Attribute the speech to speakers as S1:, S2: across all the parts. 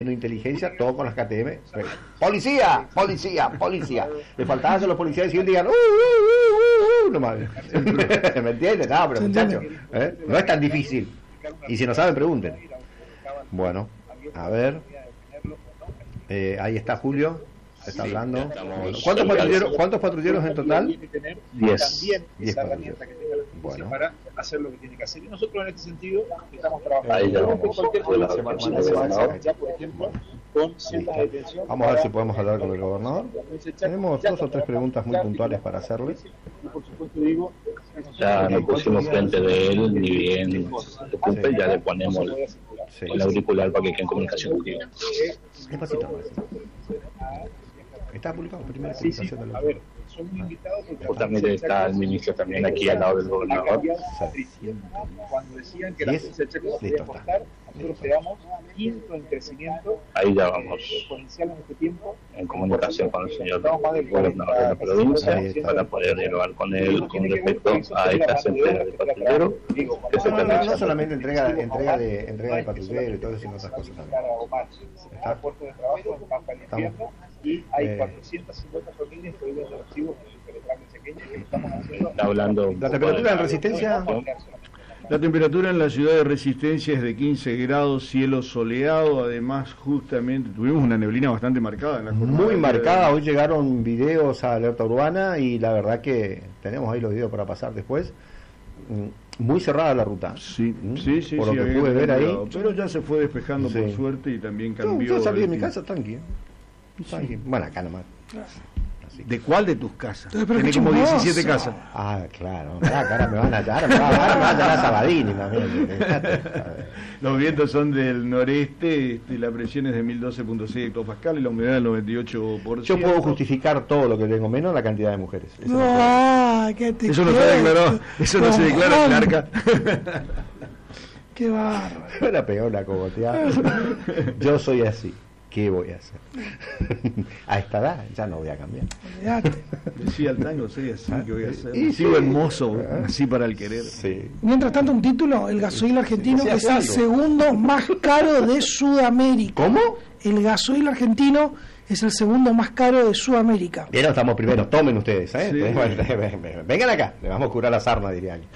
S1: inteligencia, todo con las KTM. ¡Policía! ¡Policía! ¡Policía! Le faltaba que los policías decían, digan, no mames. ¿Me entiendes? No, pero muchachos, no es tan difícil. Y si no saben, pregunten. Bueno, a ver. Ahí está Julio. Está hablando. ¿Cuántos patrulleros en total?
S2: 10.
S1: 10 patrulleros. Bueno.
S2: Para hacer lo que tiene que hacer. Y nosotros en este sentido estamos trabajando.
S3: Ahí ya vamos.
S2: Ya, por ejemplo, con ciertas detenciones.
S1: Vamos a ver si podemos hablar con el gobernador. Tenemos 2 o 3 preguntas muy puntuales para hacerle.
S2: Y por supuesto digo,
S3: ya nos pusimos frente de él, ni bien se ocupe, ya le ponemos el auricular para que quede en comunicación contigo.
S1: Despacito. Está publicado primera
S2: sí,
S1: publicación de
S2: a ver, somos invitados porque
S3: Justamente está el ministro también aquí al lado del gobernador.
S2: Cuando decían que la provincia de Chaco no podía aportar, nosotros quedamos quinto en crecimiento.
S3: Ahí ya vamos
S2: Exponencial en este tiempo.
S3: en comunicación con el señor gobernador de la provincia para poder dialogar con él con respecto a estas entregas de patrullero que se están
S1: no
S3: realizando.
S1: solamente entrega de patrullero y todo eso, sino otras cosas también.
S2: Está puesto de trabajo en Pampa el Infierno y hay 450 familias que viven en los archivos que le traen pequeños que estamos haciendo.
S3: Está hablando
S1: La temperatura en Resistencia.
S4: La temperatura en la ciudad de Resistencia es de 15 grados, cielo soleado, además justamente tuvimos una neblina bastante marcada en la jornada.
S1: Muy marcada, hoy llegaron videos a Alerta Urbana y la verdad que tenemos ahí los videos para pasar después. Muy cerrada la ruta.
S4: Sí,
S1: por lo que pude ver ahí.
S4: Pero ya se fue despejando por suerte y también cambió.
S1: Yo salí de mi casa tranqui. Bueno, acá nomás.
S4: ¿De cuál de tus casas? Tenés como 17 casas.
S1: Ah, claro. Ahora me van a llamar a Sabadini también.
S4: Los vientos son del noreste, la presión es de 1012.6 hectopascal y la humedad del 98%.
S1: Yo puedo justificar todo lo que tengo, menos la cantidad de mujeres.
S4: Eso no se declaró, eso no se declara en el arca.
S5: Qué bárbaro.
S1: Era peor la cogoteada. Yo soy así. ¿Qué voy a hacer? A esta edad ya no voy a cambiar.
S4: Decía el tango, soy así, ¿qué voy a hacer? Sigo hermoso, así para el querer.
S1: Sí.
S5: Mientras tanto, un título, el gasoil argentino es el segundo más caro de Sudamérica.
S1: ¿Cómo?
S5: El gasoil argentino es el segundo más caro de Sudamérica.
S1: Bien, estamos primero, tomen ustedes, ¿eh? Sí. Vengan acá, le vamos a curar la sarna, diría yo.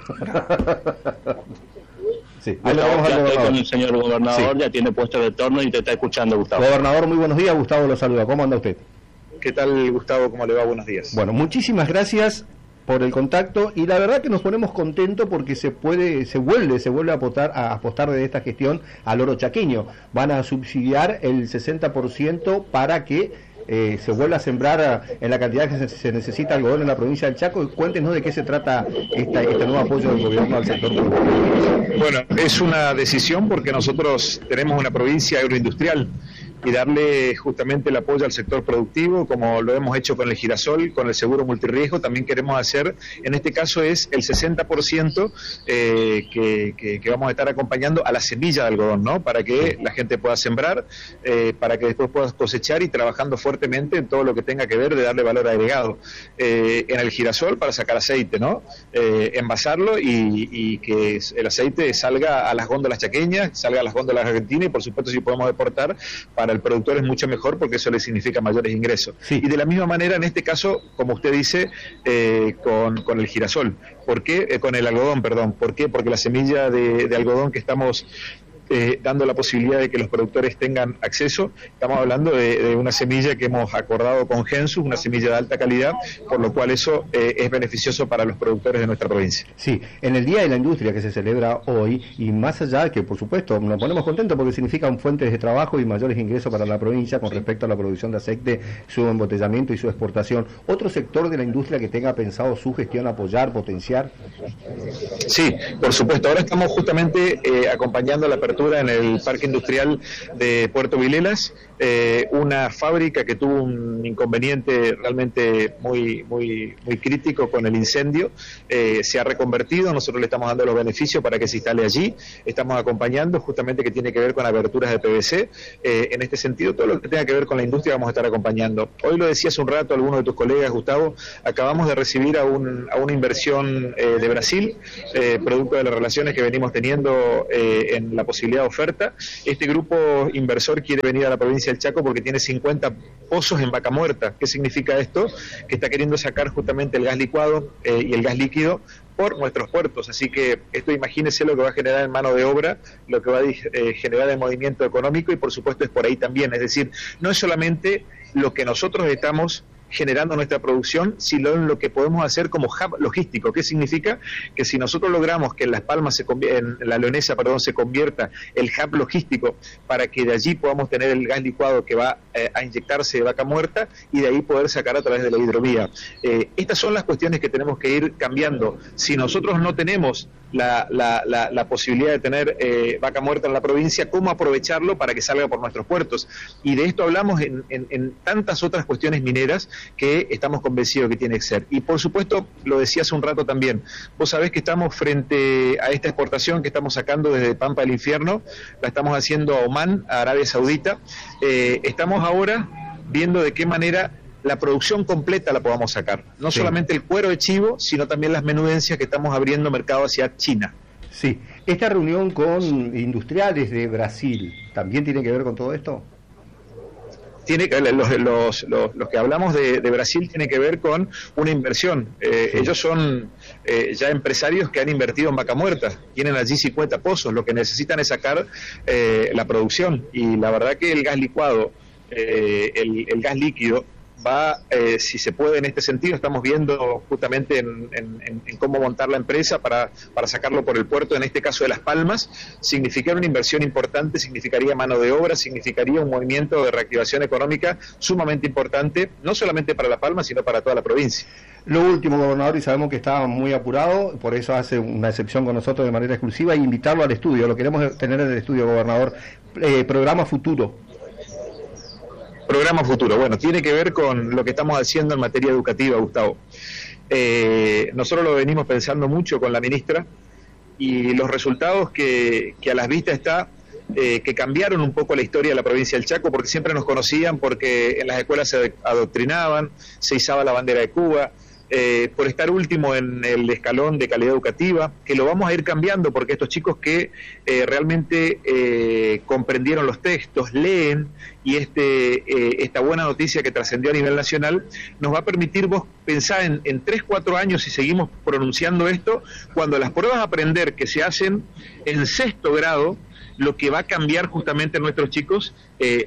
S1: Sí.
S3: Bueno, ya estoy con el señor gobernador, ya tiene puesto de torno y te está escuchando, Gustavo.
S1: Gobernador, muy buenos días, Gustavo lo saluda. ¿Cómo anda usted?
S2: ¿Qué tal, Gustavo? ¿Cómo le va? Buenos días.
S1: Bueno, muchísimas gracias por el contacto y la verdad que nos ponemos contentos porque se vuelve a apostar de esta gestión al oro chaqueño. Van a subsidiar el 60% para que se vuelva a sembrar en la cantidad que se necesita algodón en la provincia del Chaco. Cuéntenos de qué se trata este nuevo apoyo del gobierno al sector productivo.
S2: Bueno, es una decisión porque nosotros tenemos una provincia agroindustrial y darle justamente el apoyo al sector productivo, como lo hemos hecho con el girasol, con el seguro multirriesgo, también queremos hacer, en este caso es el 60% que vamos a estar acompañando a la semilla de algodón, ¿no? Para que la gente pueda sembrar, para que después pueda cosechar y trabajando fuertemente en todo lo que tenga que ver de darle valor agregado. En el girasol para sacar aceite, ¿no? Envasarlo y que el aceite salga a las góndolas chaqueñas, salga a las góndolas argentinas y por supuesto si podemos exportar para el productor es mucho mejor porque eso le significa mayores ingresos. Sí. Y de la misma manera, en este caso, como usted dice, con el girasol. ¿Por qué? Con el algodón, perdón. ¿Por qué? Porque la semilla de algodón que estamos dando la posibilidad de que los productores tengan acceso, estamos hablando de una semilla que hemos acordado con Gensus, una semilla de alta calidad, por lo cual eso es beneficioso para los productores de nuestra provincia.
S1: Sí, en el Día de la Industria que se celebra hoy, y más allá que por supuesto nos ponemos contentos porque significan fuentes de trabajo y mayores ingresos para la provincia con respecto a la producción de aceite, su embotellamiento y su exportación, ¿otro sector de la industria que tenga pensado su gestión apoyar, potenciar?
S2: Sí, por supuesto, ahora estamos justamente acompañando la apertura en el Parque Industrial de Puerto Vilelas, una fábrica que tuvo un inconveniente realmente muy crítico con el incendio, se ha reconvertido, nosotros le estamos dando los beneficios para que se instale allí, estamos acompañando justamente que tiene que ver con aberturas de PVC, en este sentido todo lo que tenga que ver con la industria vamos a estar acompañando. Hoy lo decía hace un rato alguno de tus colegas, Gustavo, acabamos de recibir a una inversión de Brasil, producto de las relaciones que venimos teniendo en la posibilidad posibilidad de oferta. Este grupo inversor quiere venir a la provincia del Chaco porque tiene 50 pozos en Vaca Muerta. ¿Qué significa esto? Que está queriendo sacar justamente el gas licuado y el gas líquido por nuestros puertos, así que esto imagínese lo que va a generar en mano de obra, lo que va a generar en movimiento económico, y por supuesto es por ahí también, es decir, no es solamente lo que nosotros estamos generando nuestra producción, sino en lo que podemos hacer como hub logístico. ¿Qué significa? Que si nosotros logramos que en Las Palmas, en La Leonesa, se convierta el hub logístico para que de allí podamos tener el gas licuado que va a inyectarse de Vaca Muerta y de ahí poder sacar a través de la hidrovía. Estas son las cuestiones que tenemos que ir cambiando. Si nosotros no tenemos la posibilidad de tener Vaca Muerta en la provincia, ¿cómo aprovecharlo para que salga por nuestros puertos? Y de esto hablamos en tantas otras cuestiones mineras que estamos convencidos que tiene que ser. Y por supuesto, lo decía hace un rato también, vos sabés que estamos frente a esta exportación que estamos sacando desde Pampa del Infierno, la estamos haciendo a Omán, a Arabia Saudita. Estamos ahora viendo de qué manera la producción completa la podamos sacar. No solamente el cuero de chivo, sino también las menudencias que estamos abriendo mercado hacia China.
S1: Sí. ¿Esta reunión con industriales de Brasil también tiene que ver con todo esto?
S2: Tiene los que hablamos de Brasil tiene que ver con una inversión. Ellos son ya empresarios que han invertido en Vaca Muerta, tienen allí 50 pozos, lo que necesitan es sacar la producción, y la verdad que el gas licuado, el gas líquido va, si se puede en este sentido, estamos viendo justamente en cómo montar la empresa para sacarlo por el puerto, en este caso de Las Palmas. Significaría una inversión importante, significaría mano de obra, significaría un movimiento de reactivación económica sumamente importante, no solamente para Las Palmas, sino para toda la provincia.
S1: Lo último, gobernador, y sabemos que está muy apurado, por eso hace una excepción con nosotros de manera exclusiva, e invitarlo al estudio, lo queremos tener en el estudio, gobernador. Programa futuro.
S2: Programa futuro, bueno, tiene que ver con lo que estamos haciendo en materia educativa, Gustavo. Nosotros lo venimos pensando mucho con la ministra, y los resultados que a las vistas está, que cambiaron un poco la historia de la provincia del Chaco, porque siempre nos conocían porque en las escuelas se adoctrinaban, se izaba la bandera de Cuba, por estar último en el escalón de calidad educativa, que lo vamos a ir cambiando, porque estos chicos que realmente comprendieron los textos, leen, y esta buena noticia que trascendió a nivel nacional nos va a permitir vos pensar en 3-4 años, si seguimos pronunciando esto, cuando las pruebas a aprender que se hacen en 6º grado, lo que va a cambiar justamente a nuestros chicos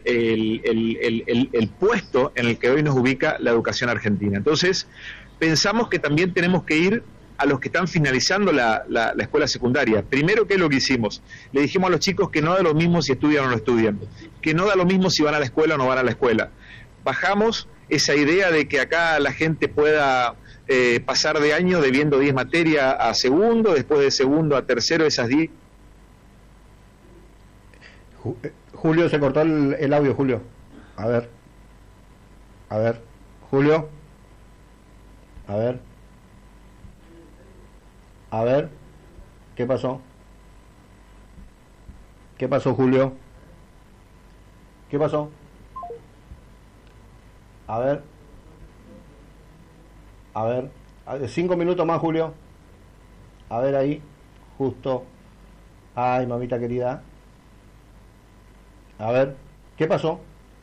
S2: el puesto en el que hoy nos ubica la educación argentina. Entonces, pensamos que también tenemos que ir a los que están finalizando la escuela secundaria. Primero, ¿qué es lo que hicimos? Le dijimos a los chicos que no da lo mismo si estudian o no estudian, que no da lo mismo si van a la escuela o no van a la escuela. Bajamos esa idea de que acá la gente pueda pasar de año debiendo 10 materias a segundo, después de segundo a tercero, esas 10.
S1: Julio, se cortó el audio, Julio. A ver, Julio. A ver, ¿qué pasó? ¿Qué pasó, Julio? ¿Qué pasó? A ver, 5 minutos más, Julio. A ver ahí, justo. Ay, mamita querida. A ver, ¿qué pasó?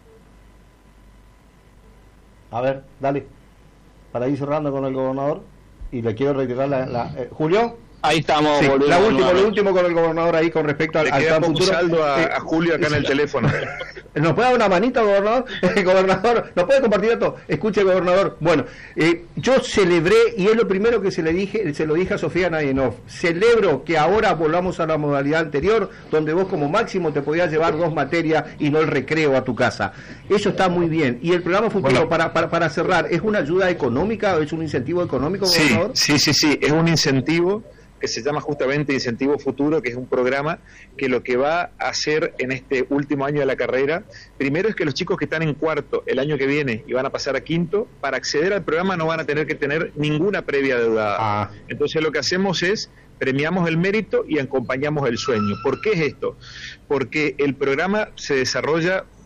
S1: A ver, dale. Para ir cerrando con el gobernador, y le quiero reiterar Julio.
S3: Ahí estamos,
S1: sí, lo último con el gobernador ahí con respecto al
S2: plan
S1: futuro.
S2: Saldo a Julio acá en el teléfono.
S1: ¿Nos puede dar una manita, gobernador? Gobernador, ¿nos puede compartir esto? Escuche, gobernador. Bueno, yo celebré, y es lo primero que se lo dije a Sofía Nadienov, celebro que ahora volvamos a la modalidad anterior, donde vos como máximo te podías llevar 2 materias y no el recreo a tu casa. Eso está muy bien. Y el programa futuro, bueno, para cerrar, ¿es una ayuda económica o es un incentivo económico, gobernador?
S2: Sí, es un incentivo que se llama justamente Incentivo Futuro, que es un programa que lo que va a hacer en este último año de la carrera, primero es que los chicos que están en cuarto el año que viene y van a pasar a quinto, para acceder al programa no van a tener que tener ninguna previa deudada. Entonces lo que hacemos es premiamos el mérito y acompañamos el sueño. ¿Por qué es esto? Porque el programa se desarrolla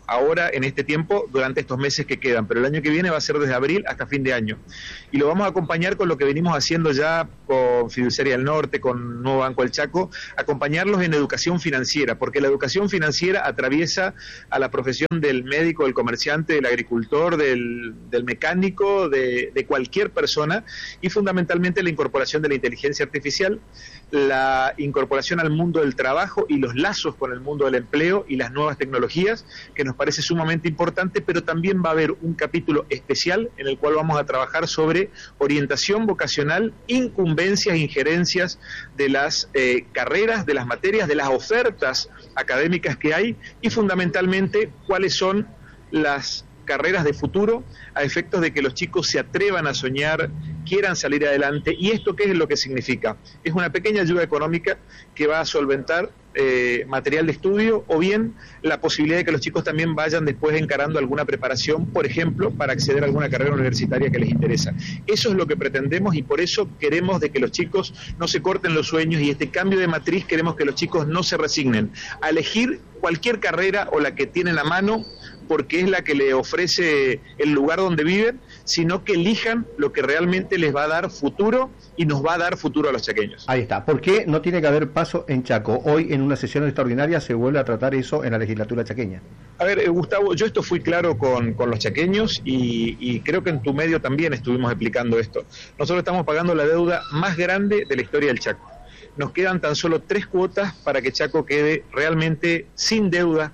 S2: ahora en este tiempo durante estos meses que quedan, pero el año que viene va a ser desde abril hasta fin de año. Y lo vamos a acompañar con lo que venimos haciendo ya con Fiduciaria del Norte, con Nuevo Banco del Chaco, acompañarlos en educación financiera, porque la educación financiera atraviesa a la profesión del médico, del comerciante, del agricultor, del mecánico, de cualquier persona, y fundamentalmente la incorporación de la inteligencia artificial, la incorporación al mundo del trabajo y los lazos con el mundo del empleo y las nuevas tecnologías, que nos parece sumamente importante, pero también va a haber un capítulo especial en el cual vamos a trabajar sobre orientación vocacional, incumbencias e injerencias de las carreras, de las materias, de las ofertas académicas que hay, y fundamentalmente cuáles son las carreras de futuro a efectos de que los chicos se atrevan a soñar, quieran salir adelante. ¿Y esto qué es lo que significa? Es una pequeña ayuda económica que va a solventar material de estudio, o bien la posibilidad de que los chicos también vayan después encarando alguna preparación, por ejemplo, para acceder a alguna carrera universitaria que les interesa. Eso es lo que pretendemos, y por eso queremos de que los chicos no se corten los sueños, y este cambio de matriz queremos que los chicos no se resignen a elegir cualquier carrera o la que tienen a mano porque es la que le ofrece el lugar donde viven, sino que elijan lo que realmente les va a dar futuro y nos va a dar futuro a los chaqueños.
S1: Ahí está. ¿Por qué no tiene que haber paso en Chaco? Hoy en una sesión extraordinaria se vuelve a tratar eso en la legislatura chaqueña.
S2: A ver, Gustavo, yo esto fui claro con los chaqueños y creo que en tu medio también estuvimos explicando esto. Nosotros estamos pagando la deuda más grande de la historia del Chaco. Nos quedan tan solo 3 cuotas para que Chaco quede realmente sin deuda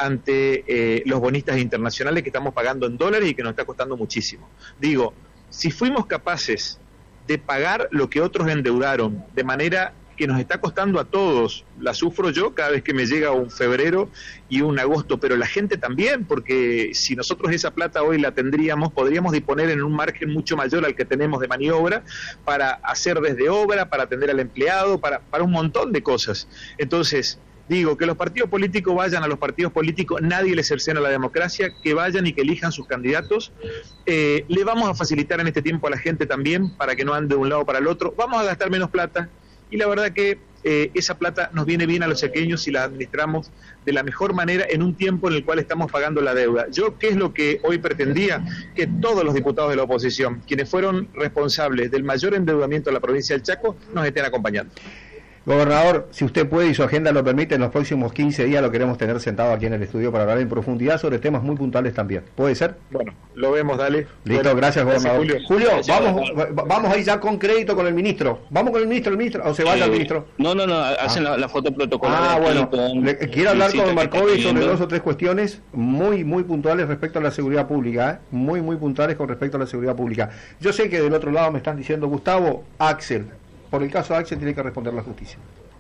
S2: ante los bonistas internacionales que estamos pagando en dólares y que nos está costando muchísimo. Digo, si fuimos capaces de pagar lo que otros endeudaron de manera que nos está costando a todos, la sufro yo cada vez que me llega un febrero y un agosto, pero la gente también, porque si nosotros esa plata hoy la tendríamos, podríamos disponer en un margen mucho mayor al que tenemos de maniobra para hacer desde obra, para atender al empleado, para un montón de cosas. Entonces, digo, que los partidos políticos vayan a los partidos políticos, nadie les cercena la democracia, que vayan y que elijan sus candidatos. Le vamos a facilitar en este tiempo a la gente también, para que no ande de un lado para el otro. Vamos a gastar menos plata, y la verdad que esa plata nos viene bien a los chaqueños si la administramos de la mejor manera en un tiempo en el cual estamos pagando la deuda. Yo, ¿qué es lo que hoy pretendía? Que todos los diputados de la oposición, quienes fueron responsables del mayor endeudamiento de la provincia del Chaco, nos estén acompañando.
S1: Gobernador, si usted puede y su agenda lo permite, en los próximos 15 días lo queremos tener sentado aquí en el estudio para hablar en profundidad sobre temas muy puntuales también. ¿Puede ser?
S2: Bueno, lo vemos, dale.
S1: Listo,
S2: bueno,
S1: gracias, gobernador.
S2: Gracias,
S1: Julio, vamos ahí ya con crédito con el ministro. ¿Vamos con el ministro, o se vaya el ministro?
S3: No, hacen la foto protocolaria.
S1: Bueno, quiero hablar con Markovic sobre 2 o 3 cuestiones muy puntuales respecto a la seguridad pública, muy puntuales con respecto a la seguridad pública. Yo sé que del otro lado me están diciendo, Gustavo, Axel. Por el caso de Axel tiene que responder la justicia.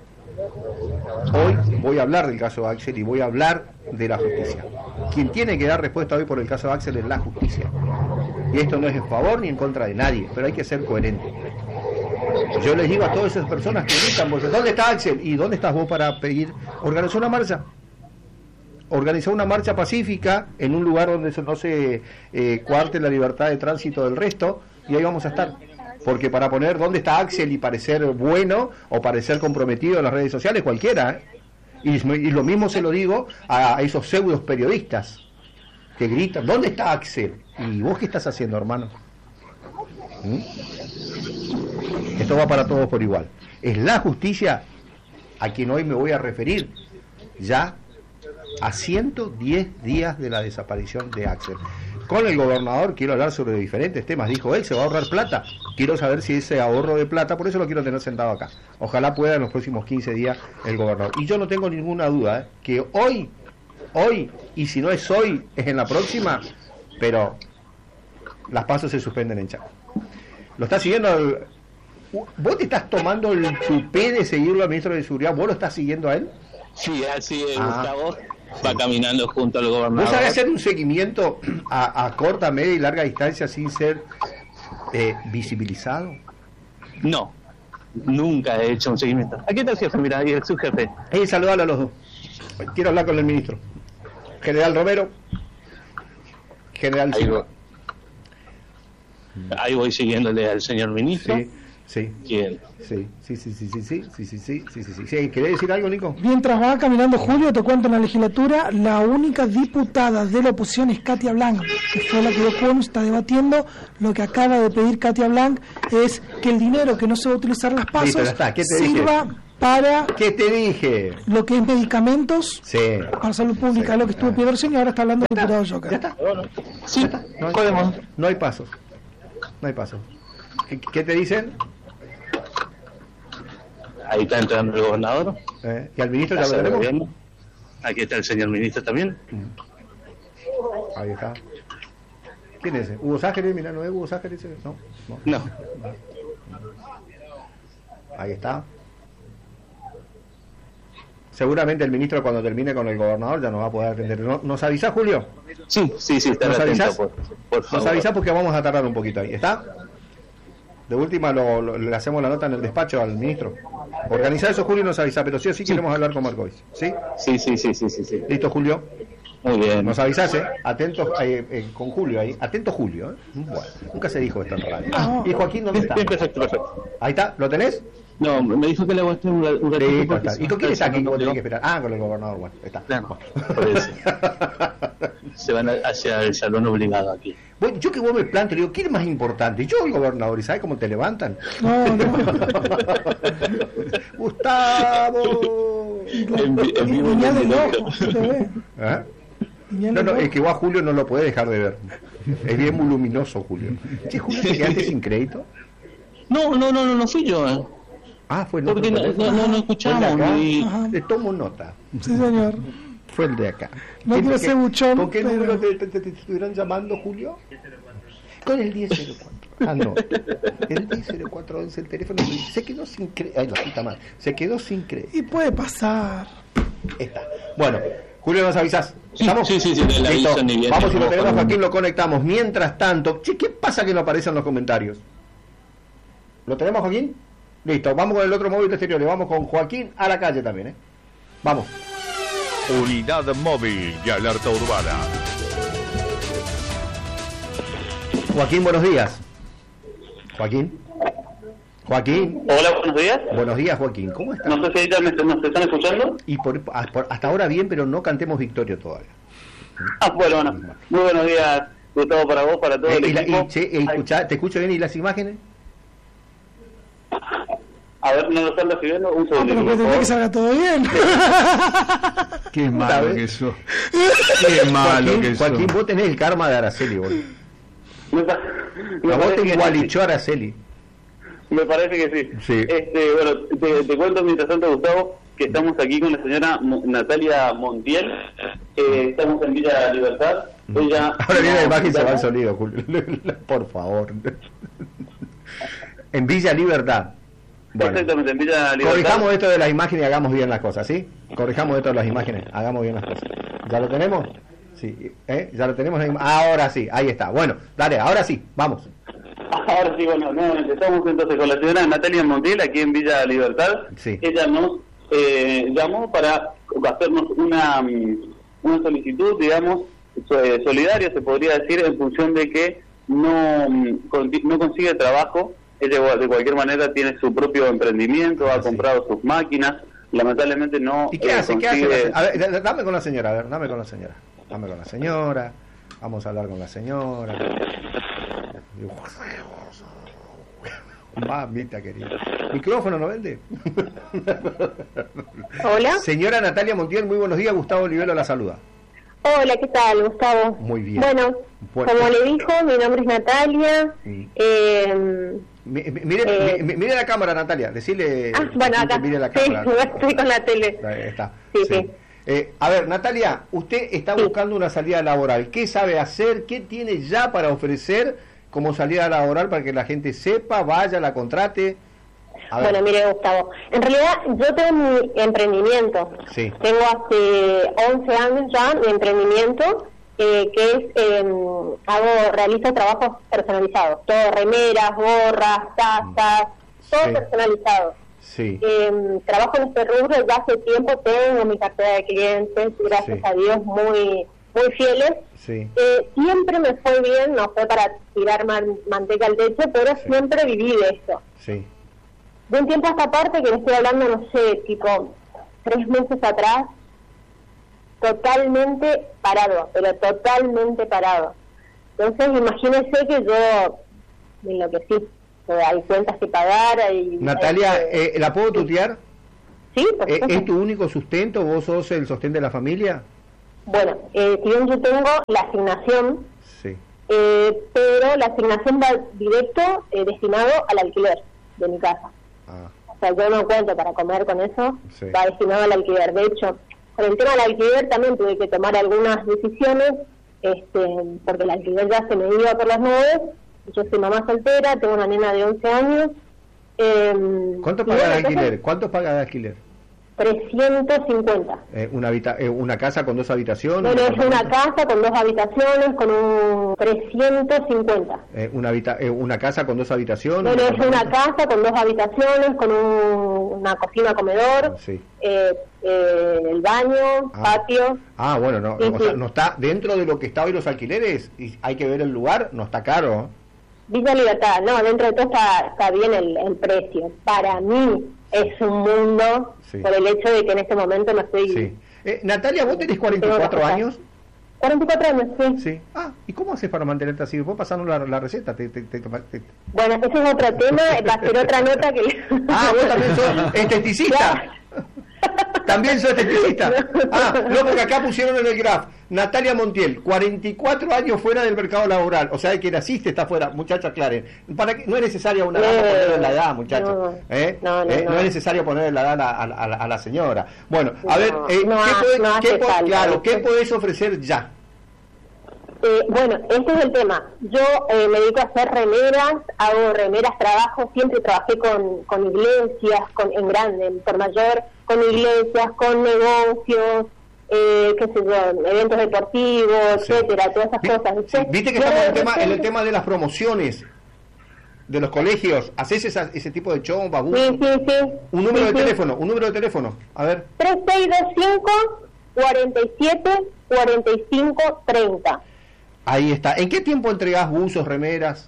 S1: Hoy voy a hablar del caso de Axel y voy a hablar de la justicia. Quien tiene que dar respuesta hoy por el caso de Axel es la justicia. Y esto no es en favor ni en contra de nadie, pero hay que ser coherente. Yo les digo a todas esas personas que gritan, ¿dónde está Axel? ¿Y dónde estás vos para pedir? Organizó una marcha. Organizó una marcha pacífica en un lugar donde no se coarte la libertad de tránsito del resto, y ahí vamos a estar. Porque para poner dónde está Axel y parecer bueno o parecer comprometido en las redes sociales, cualquiera, y lo mismo se lo digo a esos pseudos periodistas que gritan, ¿dónde está Axel? ¿Y vos qué estás haciendo, hermano? Esto va para todos por igual. Es la justicia a quien hoy me voy a referir, ya a 110 días de la desaparición de Axel. Con el gobernador quiero hablar sobre diferentes temas. Dijo él, se va a ahorrar plata. Quiero saber si ese ahorro de plata, por eso lo quiero tener sentado acá. Ojalá pueda en los próximos 15 días el gobernador. Y yo no tengo ninguna duda que hoy, y si no es hoy, es en la próxima, pero las pasos se suspenden en Chaco. Lo está siguiendo. ¿Vos te estás tomando el tupé de seguirlo al ministro de Seguridad? ¿Vos lo estás siguiendo a él?
S3: Sí, así es, Gustavo. Va caminando junto al gobernador.
S1: ¿Vos sabés hacer un seguimiento a corta, media y larga distancia sin ser visibilizado?
S3: No, nunca he hecho un seguimiento. Aquí está el jefe, mira, ahí es su jefe.
S1: Saludalo a los dos. Quiero hablar con el ministro. General Romero. General
S3: Silva. Ahí voy siguiéndole al señor ministro.
S1: Sí.
S3: ¿Quién?
S1: Sí. ¿Querés decir algo, Nico?
S5: Mientras va caminando Julio, te cuento, en la legislatura, la única diputada de la oposición es Katia Blanc, que fue la que dio está debatiendo. Lo que acaba de pedir Katia Blanc es que el dinero que no se va a utilizar en las pasos sirva para...
S1: ¿Qué te dije?
S5: Lo que es medicamentos para salud pública, lo que estuvo pidiendo el señor, ahora está hablando el diputado Yoca.
S1: ¿Ya está?
S3: Sí, podemos.
S1: No hay pasos. ¿Qué te dicen?
S3: Ahí está entrando el gobernador.
S1: ¿Y al ministro ya lo tenemos?
S3: Aquí está el señor ministro también.
S1: Ahí está. ¿Quién es ese? ¿Hugo Ságeres? Mira, ¿no es Hugo Ságeres? No. Ahí está. Seguramente el ministro, cuando termine con el gobernador, ya nos va a poder atender. ¿Nos avisa, Julio?
S3: Sí, está
S1: ¿Nos avisás?
S3: Por favor.
S1: Nos avisás porque vamos a tardar un poquito ahí. ¿Está? De última le hacemos la nota en el despacho al ministro. Organizar eso, Julio, nos avisa, pero sí queremos hablar con Marcois. ¿Sí?
S3: Sí.
S1: ¿Listo, Julio?
S3: Muy bien.
S1: Nos avisás, Atentos con Julio ahí. Atento, Julio, Bueno, nunca se dijo esto en radio. ¿Y Joaquín dónde está?
S3: Bien, perfecto.
S1: Ahí está, ¿lo tenés?
S3: No, me dijo que le aguanté un ratito.
S1: ¿Y con quién está aquí? ¿Cómo tenés que esperar? Con el gobernador, bueno, está.
S3: Claro, por eso. Se van hacia el salón obligado aquí.
S1: Bueno, yo que vos me planteo, digo, ¿quién es más importante? Yo o el gobernador, ¿y sabes cómo te levantan?
S5: No.
S1: ¡Gustavo!
S5: Niñal del ojo, se te ve.
S1: No, es que vos a Julio no lo podés dejar de ver. Es bien muy luminoso, Julio. Che, Julio, ¿te quedaste sin crédito?
S3: No fui yo.
S1: Fue
S3: porque no escuchamos.
S1: Le tomo nota.
S5: Sí, señor.
S1: Fue el de acá.
S5: No quiero ser buchón.
S1: ¿Con qué número te estuvieron llamando, Julio? Con el 1004. No. El 100411, el teléfono se quedó sin crédito. Ay, lo quita mal. Se quedó sin crédito.
S5: Y puede pasar.
S1: Está. Bueno, Julio, ¿nos avisás?
S3: ¿Estamos? Sí, la aviso ni bien.
S1: Vamos, si lo tenemos, Joaquín, lo conectamos. Mientras tanto, che, ¿qué pasa que no aparecen los comentarios? ¿Lo tenemos, Joaquín? Listo, vamos con el otro móvil exterior. Le vamos con Joaquín a la calle también, Vamos.
S6: Unidad móvil y alerta urbana.
S1: Joaquín, buenos días. Joaquín.
S7: Hola, buenos días.
S1: Buenos días, Joaquín. ¿Cómo estás?
S7: No sé si ahorita nos están escuchando.
S1: Y hasta ahora bien, pero no cantemos victoria todavía.
S7: Bueno. Muy buenos días, Gustavo, para vos, para todo el equipo.
S1: ¿Te escucho bien y las imágenes?
S7: A ver, ¿no lo están recibiendo? Un segundo.
S5: Pero tendría que salga todo bien.
S4: Qué malo que eso. Qué malo que eso.
S1: Joaquín, vos tenés el karma de Araceli, boludo. A vos te igualichó Araceli.
S7: Me parece que sí. Bueno, te cuento mientras tanto, Gustavo, que estamos aquí con la señora Natalia Montiel. Estamos en Villa Libertad. Ella...
S1: Ahora viene la imagen y se va el sonido, Julio. Por favor. En Villa Libertad. Bueno,
S7: exactamente, en Villa Libertad.
S1: Corrijamos esto de las imágenes y hagamos bien las cosas, ¿sí? Corrijamos esto de las imágenes, hagamos bien las cosas. ¿Ya lo tenemos? Sí, ¿ya lo tenemos? Ahora sí, ahí está. Bueno, dale, ahora sí, vamos.
S7: Ahora sí, bueno, nuevamente estamos entonces con la señora Natalia Montiel aquí en Villa Libertad.
S1: Sí.
S7: Ella nos llamó para hacernos una solicitud, digamos, solidaria, se podría decir, en función de que no consigue trabajo. Ella de cualquier manera tiene su propio emprendimiento, ha comprado sus máquinas, lamentablemente no.
S1: ¿Y qué hace?
S7: consigue...
S1: ¿Qué hace? A ver, dame con la señora, dame con la señora, vamos a hablar con la señora. Mamita querida. ¿Micrófono no vende?
S8: Hola.
S1: Señora Natalia Montiel, muy buenos días, Gustavo Olivero la saluda.
S8: Hola, ¿qué tal, Gustavo?
S1: Muy bien.
S8: Bueno, como le dijo, mi nombre es Natalia.
S1: Mire la cámara, Natalia, decirle
S8: bueno, acá.
S1: Mire la cámara.
S8: Sí, estoy con la tele.
S1: Ahí está.
S8: Sí.
S1: A ver, Natalia, usted está buscando una salida laboral. ¿Qué sabe hacer? ¿Qué tiene ya para ofrecer como salida laboral para que la gente sepa, vaya, la contrate?
S8: Bueno, mire, Gustavo, en realidad yo tengo mi emprendimiento.
S1: Sí.
S8: Tengo hace 11 años ya mi emprendimiento, que es, realizo trabajos personalizados, todo remeras, gorras, tazas, todo personalizado.
S1: Sí.
S8: Trabajo en este rubro ya hace tiempo, tengo mi cartera de clientes, gracias a Dios, muy fieles.
S1: Sí.
S8: Siempre me fue bien, no fue para tirar manteca al techo, pero siempre viví de esto.
S1: Sí.
S8: De un tiempo a esta parte, que le estoy hablando, no sé, tipo 3 meses atrás, totalmente parado, pero totalmente parado. Entonces, imagínese que yo me enloquecí. Hay cuentas que pagar, hay...
S1: Natalia, ¿la puedo tutear?
S8: Sí, por supuesto.
S1: ¿Es tu único sustento? ¿Vos sos el sostén de la familia?
S8: Bueno, si bien yo tengo la asignación,
S1: sí,
S8: pero la asignación va directo destinado al alquiler de mi casa. O sea, yo no cuento para comer con eso, sí, va destinado al alquiler. De hecho, con el tema del alquiler también tuve que tomar algunas decisiones, porque el alquiler ya se me iba por las nubes. Yo soy mamá soltera, tengo una nena de 11 años.
S1: ¿Cuánto paga de alquiler? ¿Cuánto paga de alquiler?
S8: 350.
S1: ¿Una casa con 2 habitaciones?
S8: Bueno, es una casa con 2 habitaciones, con un 350.
S1: ¿Una casa con 2 habitaciones?
S8: Bueno, es una casa con 2 habitaciones, con una cocina, comedor,
S1: sí,
S8: el baño, patio.
S1: Bueno, no,
S8: sí,
S1: o sea, no está dentro de lo que está hoy los alquileres, y hay que ver el lugar, no está caro.
S8: Villa Libertad, no, dentro de todo está bien el precio. Para mí es un mundo, sí, por el hecho de que en este momento no estoy...
S1: Sí. Natalia, ¿vos tenés 44 años?
S8: 44 años, sí.
S1: Sí. ¿Y cómo haces para mantenerte así? Vos pasando la receta.
S8: Bueno, ese es otro tema, va a ser otra nota que...
S1: vos también sos esteticista. También sos esteticista. No, porque acá pusieron en el graph Natalia Montiel, 44 años fuera del mercado laboral. O sea, que naciste está fuera. Muchachos, aclaren. No es necesario ponerle la edad, muchachos. No es necesario ponerle la edad a la señora. Bueno, a ver, ¿qué podés ofrecer ya?
S8: Bueno, este es el tema. Yo me dedico a hacer remeras, hago remeras, siempre trabajé con iglesias, en grande, en por mayor, con iglesias, con negocios, qué sé yo, eventos deportivos, sí, etcétera, todas esas cosas.
S1: Sí. Viste que estamos en el tema de las promociones de los colegios. ¿Hacés ese tipo de show, babú?
S8: Sí.
S1: Un número de teléfono, a ver.
S8: 3625 47 45 30.
S1: Ahí está. ¿En qué tiempo entregás buzos, remeras?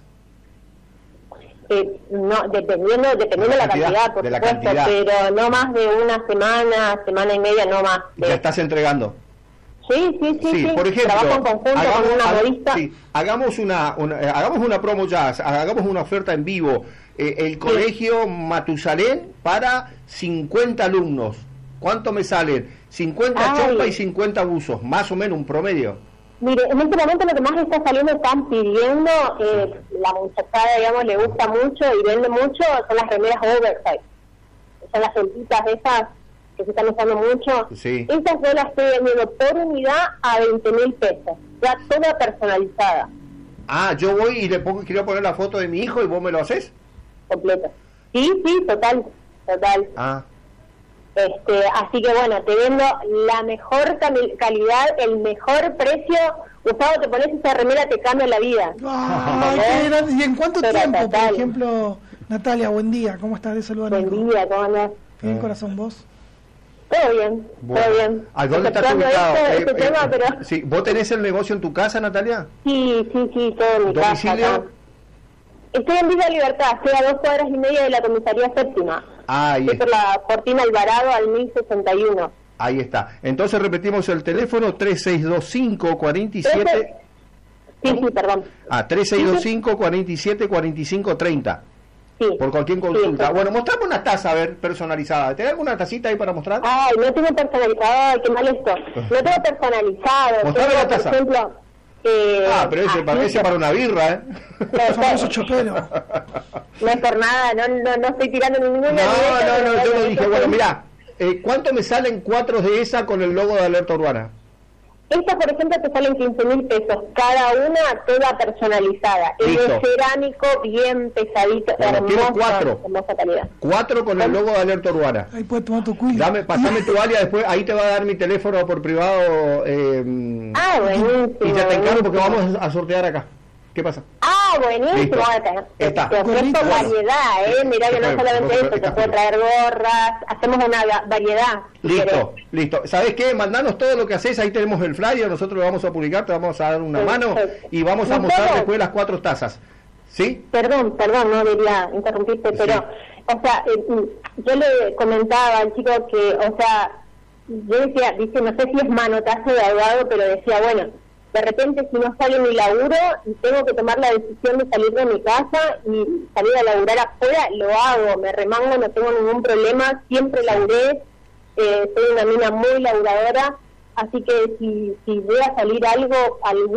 S8: No, dependiendo de la cantidad, por supuesto, pero no más de una semana y media, no más.
S1: ¿Ya estás entregando?
S8: Sí.
S1: Por ejemplo,
S8: trabajo en conjunto con una modista.
S1: Sí, hagamos una promo ya, hagamos una oferta en vivo. El colegio Matusalén para 50 alumnos. ¿Cuánto me salen? 50 chompas y 50 buzos, más o menos un promedio.
S8: Mire, en este momento lo que más está saliendo, están pidiendo, la muchachada, digamos, le gusta mucho y vende mucho, son las remeras oversize. Son las celtitas esas que se están usando mucho.
S1: Sí.
S8: Esas yo las estoy vendiendo por unidad a 20.000 pesos, ya toda personalizada.
S1: Yo voy y quiero poner la foto de mi hijo y vos me lo haces.
S8: Completo. Sí, total. Así que bueno, te vendo la mejor calidad, el mejor precio. Gustavo, te pones esa remera, te cambia la vida.
S5: ¿Y en cuánto tiempo, por ejemplo, Natalia, buen día, ¿cómo estás? De salud.
S8: Buen día, ¿cómo andás?
S5: Bien, corazón, ¿vos?
S8: Todo bien, todo bien.
S1: ¿A dónde estás ubicado?
S8: Tema, pero...
S1: Sí, ¿vos tenés el negocio en tu casa, Natalia?
S8: Sí, todo en mi
S1: ¿Domicilio?
S8: casa. Estoy en Villa Libertad, estoy a 2 cuadras y media de la comisaría séptima.
S1: Estoy
S8: por la Fortina Alvarado al 1061.
S1: Ahí está. Entonces repetimos el teléfono, 3625 47...
S8: Sí, perdón.
S1: 3625 47 45 30.
S8: Sí.
S1: Por cualquier consulta.
S8: Sí.
S1: Bueno, mostrame una taza, a ver, personalizada. ¿Tenés alguna tacita ahí para mostrar?
S8: No tengo personalizado, qué mal esto. No tengo personalizado.
S1: Mostrame la taza.
S8: Por ejemplo...
S1: pero ese para una birra, ¿eh?
S5: Famoso chopero.
S8: No es por nada, no estoy tirando ninguna.
S1: No, yo lo dije. Bueno, mirá, ¿cuánto me salen 4 de esa con el logo de Alerta Urbana?
S8: Estas, por ejemplo, te salen 15.000 pesos cada una, toda personalizada. Es de cerámico, bien pesadito, hermosa calidad.
S1: 4 con el logo de Alerta Urbana.
S5: Ahí puedes tomar tu cuida.
S1: Pasame tu alias después, ahí te va a dar mi teléfono por privado.
S8: Buenísimo.
S1: Y ya te encargo porque vamos a sortear acá. ¿Qué pasa?
S8: Buenísimo. Te ofrezco variedad, mirá que no solamente eso, te puedo traer gorras, hacemos una variedad.
S1: Listo. ¿Sabés qué? Mandanos todo lo que haces, ahí tenemos el flyer, nosotros lo vamos a publicar, te vamos a dar una mano y vamos a mostrar después las 4 tazas. ¿Sí?
S8: Perdón, no debería interrumpirte, pero o sea, yo le comentaba al chico que, o sea, yo decía, dice, no sé si es manotazo de abogado, pero decía, bueno, de repente si no sale mi laburo y tengo que tomar la decisión de salir de mi casa y salir a laburar afuera, lo hago, me remango, no tengo ningún problema, siempre laburé, soy una mina muy laburadora, así que si llega a salir algo,